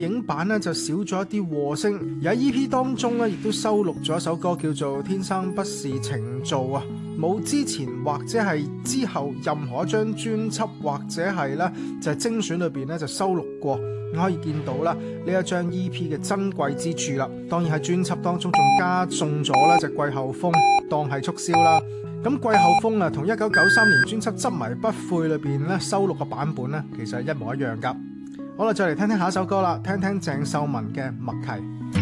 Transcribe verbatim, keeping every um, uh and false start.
影版咧就少咗一啲和聲，而喺 E P 當中咧亦都收錄咗一首歌叫做《天生不是情造》啊，冇之前或者係之後任何一張專輯或者係咧就係精選裏邊咧就收錄過，可以見到啦呢一張 E P 嘅珍貴之處啦。當然喺專輯當中仲加送咗咧就季候風當係促銷啦。咁季候風啊同一九九三年專輯執迷不悔裏邊咧收錄嘅版本咧其實係一模一樣噶。好啦，再嚟聽聽下一首歌啦，聽聽鄭秀文嘅《默契》。